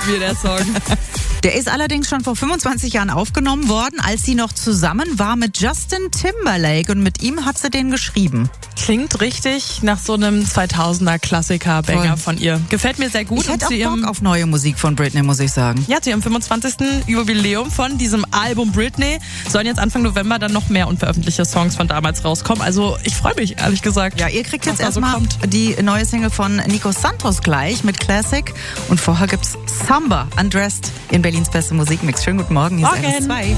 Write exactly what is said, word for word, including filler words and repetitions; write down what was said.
mir, der Song. Der ist allerdings schon vor fünfundzwanzig Jahren aufgenommen worden, als sie noch zusammen war mit Justin Timberlake und mit ihm hat sie den geschrieben. Klingt richtig nach so einem zweitausender-Klassiker-Banger von ihr. Gefällt mir sehr gut. Ich hätte auch zu Bock ihrem, auf neue Musik von Britney, muss ich sagen. ja, zu ihrem fünfundzwanzigsten Jubiläum von diesem Album Britney sollen jetzt Anfang November dann noch mehr unveröffentlichte Songs von damals rauskommen. Also ich freue mich, ehrlich gesagt. Ja, ihr kriegt jetzt was da so erstmal kommt. die neue Single von Nico Santos gleich mit Classic und vorher gibt's Samba, Undressed in Berlins beste Musikmix. Schönen guten Morgen, hier ist Morgen. R S zwei.